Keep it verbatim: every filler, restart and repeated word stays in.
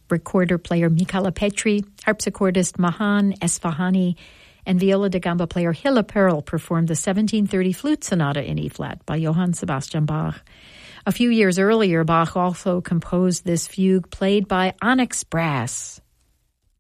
recorder player Michala Petri, harpsichordist Mahan Esfahani, and viola da gamba player Hilla Perl performed the seventeen thirty Flute Sonata in E-flat by Johann Sebastian Bach. A few years earlier, Bach also composed this fugue played by Onyx Brass.